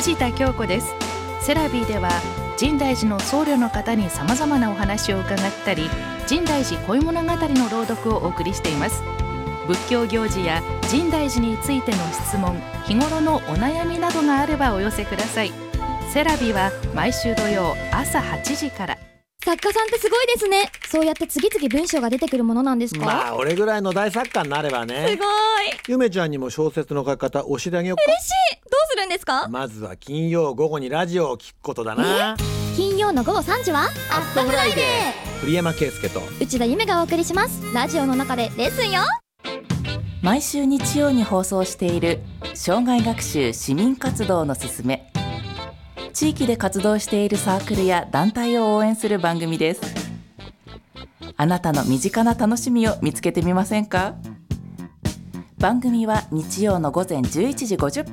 藤田京子です。セラビーでは深大寺の僧侶の方にさまざまなお話を伺ったり、深大寺恋物語の朗読をお送りしています。仏教行事や深大寺についての質問、日頃のお悩みなどがあればお寄せください。セラビーは毎週土曜朝8時から。 作家さんってすごいですね。そうやって次々文章が出てくるものなんですか？ まあ俺ぐらいの大作家になればね。 すごい。 ゆめちゃんにも小説の書き方教えてあげようか。 嬉しい。どうするんですか？ まずは金曜午後にラジオを聞くことだな。 金曜の午後3時はアットフライデー。 栗山圭介と内田夢がお送りします。ラジオの中でレッスンよ。 毎週日曜に放送している障害学習市民活動のすすめ。地域で活動しているサークルや団体を応援する番組です。あなたの身近な楽しみを見つけてみませんか？番組は日曜の午前11時50分